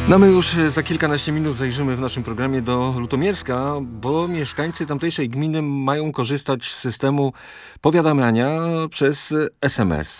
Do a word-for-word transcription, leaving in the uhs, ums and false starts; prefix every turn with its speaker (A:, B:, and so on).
A: No my już za kilkanaście minut zajrzymy w naszym programie do Lutomierska, bo mieszkańcy tamtejszej gminy mają korzystać z systemu powiadamiania przez es em es.